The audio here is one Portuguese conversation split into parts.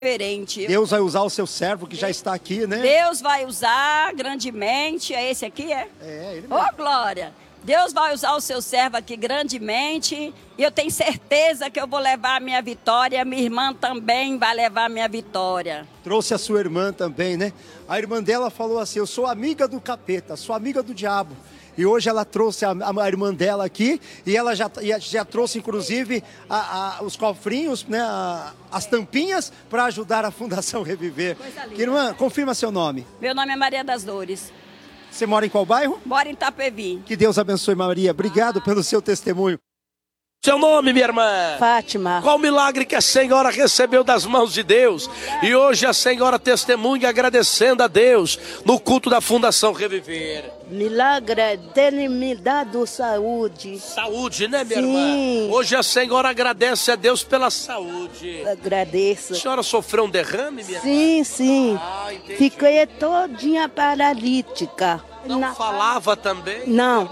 diferente. Deus vai usar o seu servo que já está aqui, né? Deus vai usar grandemente. É esse aqui, é? É, ele mesmo. Ô, glória! Deus vai usar o seu servo aqui grandemente. E eu tenho certeza que eu vou levar a minha vitória. Minha irmã também vai levar a minha vitória. Trouxe a sua irmã também, né? A irmã dela falou assim, eu sou amiga do capeta, sou amiga do diabo. E hoje ela trouxe a irmã dela aqui e ela já trouxe, inclusive, os cofrinhos, né, as tampinhas para ajudar a Fundação Reviver. Coisa linda. Irmã, confirma seu nome. Meu nome é Maria das Dores. Você mora em qual bairro? Moro em Itapevi. Que Deus abençoe, Maria. Obrigado pelo seu testemunho. Seu nome, minha irmã? Fátima. Qual milagre que a senhora recebeu das mãos de Deus? E hoje a senhora testemunha agradecendo a Deus no culto da Fundação Reviver. Milagre é ter me dado saúde. Saúde, né, minha Sim. irmã? Hoje a senhora agradece a Deus pela saúde. Agradeço. A senhora sofreu um derrame, minha irmã? Sim, sim. Ah, entendi. Fiquei todinha paralítica. Não falava também?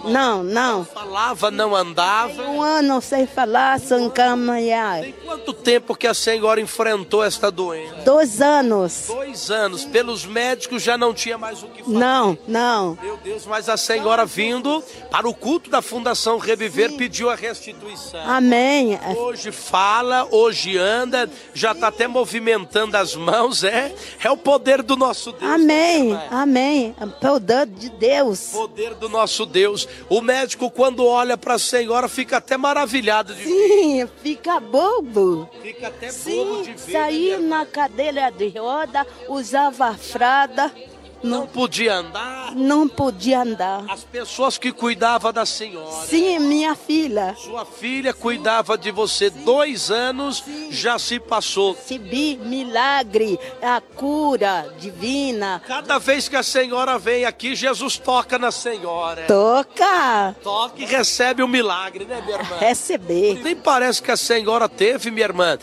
Não. Falava, não andava? Um ano sem falar, sem caminhar. Tem quanto tempo que a senhora enfrentou esta doença? 2 anos. 2 anos. Pelos médicos já não tinha mais o que fazer. Não. Meu Deus, mas a senhora vindo para o culto da Fundação Reviver pediu a restituição. Amém. Hoje fala, hoje anda, já está até movimentando as mãos, é o poder do nosso Deus. Amém. Né, Amém. O poder de Deus. poder do nosso Deus. O médico, quando olha para a senhora, fica até maravilhado de ver. Sim, fica bobo. Fica até bobo Sim, de ver. saía né? na cadeira de roda, usava fralda, Não podia andar. não podia andar. As pessoas que cuidavam da senhora. Sim, minha filha. Sua filha cuidava de você 2 anos, já se passou. Recebi milagre, a cura divina. Cada vez que a senhora vem aqui, Jesus toca na senhora. Toca, Toca e recebe o milagre, né, minha irmã? receber. Nem parece que a senhora teve, minha irmã,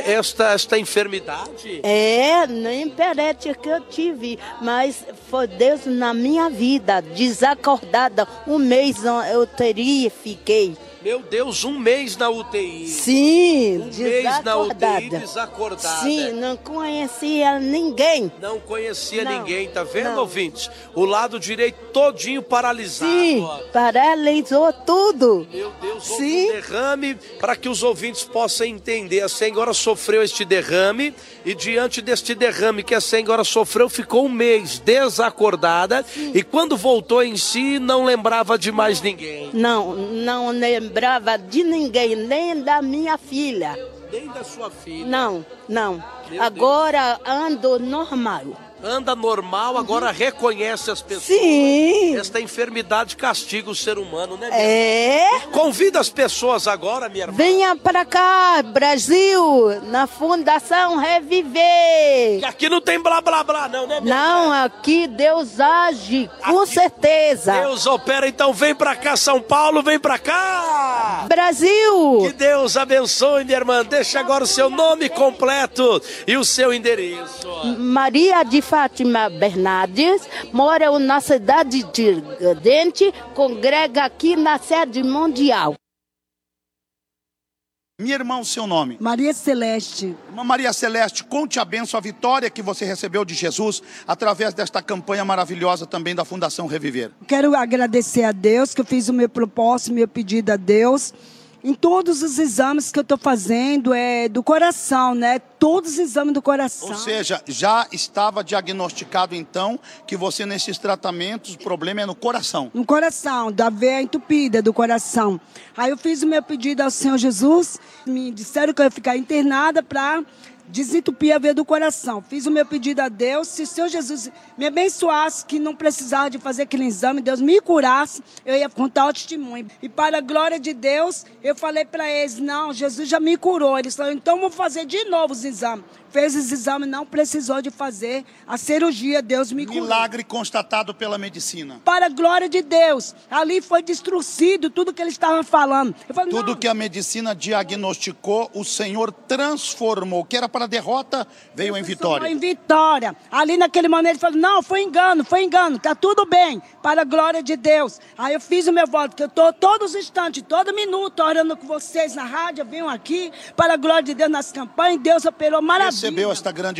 esta enfermidade. Nem parece que eu tive, mas foi Deus na minha vida, desacordada. 1 mês eu fiquei. Meu Deus, 1 mês na UTI. Sim, 1 mês na UTI, desacordada. desacordada. Sim, não conhecia ninguém. Não conhecia Não, ninguém, tá vendo, não. ouvintes? O lado direito todinho paralisado. Sim, ó. paralisou tudo. Meu Deus, houve Sim. um derrame para que os ouvintes possam entender. A senhora sofreu este derrame e diante deste derrame que a senhora sofreu, ficou 1 mês desacordada e quando voltou em si, não lembrava de mais ninguém. Não lembrava de ninguém, nem da minha filha. Nem da sua filha. Não. Meu Agora ando normal. Anda normal, agora reconhece as pessoas. Sim. Esta enfermidade castiga o ser humano, né, minha É. irmã? Convida as pessoas agora, minha irmã. Venha pra cá, Brasil, na Fundação Reviver. Que aqui não tem blá blá blá, não, né, minha Não, irmã? aqui Deus age, com Aqui certeza. Deus opera, então vem pra cá, São Paulo, vem pra cá. Que Brasil, Deus abençoe, minha irmã. Deixa agora o seu nome completo e o seu endereço. Maria de Fátima Bernardes, mora na cidade de Tiradentes, congrega aqui na sede mundial. Minha irmã, o seu nome? Maria Celeste. Irmã Maria Celeste, conte a bênção, a vitória que você recebeu de Jesus através desta campanha maravilhosa também da Fundação Reviver. Quero agradecer a Deus que eu fiz o meu propósito, meu pedido a Deus. Em todos os exames que eu estou fazendo, do coração, né? Todos os exames do coração. Ou seja, já estava diagnosticado então que você nesses tratamentos, o problema é no coração. No coração, da veia entupida do coração. Aí eu fiz o meu pedido ao Senhor Jesus, me disseram que eu ia ficar internada para desentupir a veia do coração. Fiz o meu pedido a Deus, se o Senhor Jesus me abençoasse, que não precisava de fazer aquele exame, Deus me curasse, eu ia contar o testemunho. E para a glória de Deus, eu falei para eles, não, Jesus já me curou. Eles falaram, então vou fazer de novo os exames. Fez os exames, não precisou de fazer a cirurgia, Deus me curou. Milagre constatado pela medicina. Para a glória de Deus, ali foi destruído tudo que eles estavam falando. Eu falei, Tudo não. que a medicina diagnosticou, o Senhor transformou. Que era para derrota, veio em vitória. Foi em vitória. Ali naquele momento ele falou, não, foi engano, tá tudo bem, para a glória de Deus. Aí eu fiz o meu voto, que eu estou todos os instantes, todo minuto, orando com vocês na rádio, eu venho aqui, para a glória de Deus nas campanhas, Deus operou maravilha. recebeu esta grande